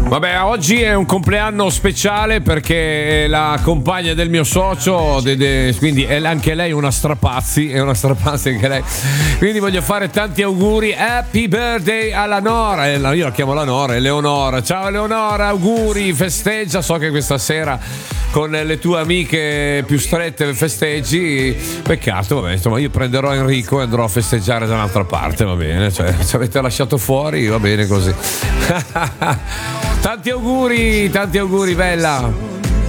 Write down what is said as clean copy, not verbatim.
Vabbè, oggi è un compleanno speciale perché è la compagna del mio socio, quindi è anche lei una strapazzi, anche lei. Quindi voglio fare tanti auguri, happy birthday alla Nora, io la chiamo la Nora, Eleonora. Ciao Eleonora, auguri, festeggia, so che questa sera con le tue amiche più strette festeggi, peccato, vabbè, insomma io prenderò Enrico e andrò a festeggiare da un'altra parte, va bene, cioè ci avete lasciato fuori, va bene così. Tanti auguri, bella.